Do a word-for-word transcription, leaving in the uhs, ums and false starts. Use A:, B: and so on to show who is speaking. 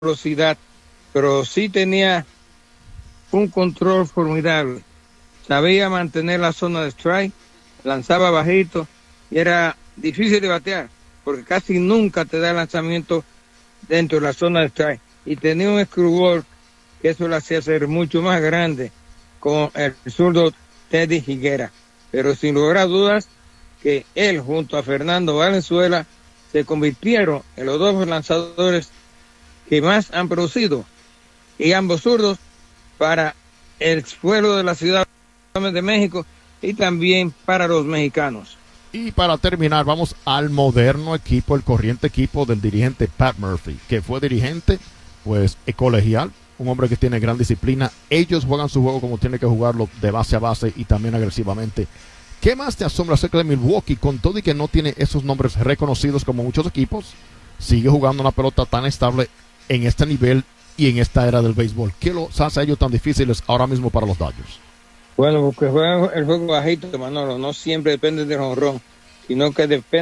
A: velocidad, pero sí tenía un control formidable. Sabía mantener la zona de strike, lanzaba bajito y era difícil de batear, porque casi nunca te da lanzamiento dentro de la zona de strike. Y tenía un screwball que eso lo hacía ser mucho más grande con el zurdo Teddy Higuera. Pero sin lugar a dudas que él junto a Fernando Valenzuela se convirtieron en los dos lanzadores que más han producido, y ambos zurdos, para el pueblo de la Ciudad de México y también para los mexicanos.
B: Y para terminar, vamos al moderno equipo, el corriente equipo del dirigente Pat Murphy, que fue dirigente, pues, colegial, un hombre que tiene gran disciplina. Ellos juegan su juego como tiene que jugarlo, de base a base y también agresivamente. ¿Qué más te asombra acerca de Milwaukee, con todo y que no tiene esos nombres reconocidos como muchos equipos? Sigue jugando una pelota tan estable en este nivel y en esta era del béisbol. ¿Qué los hace a ellos tan difíciles ahora mismo para los Dodgers?
A: Bueno, porque juegan el juego bajito, Manolo, no siempre depende del jonrón, sino que depende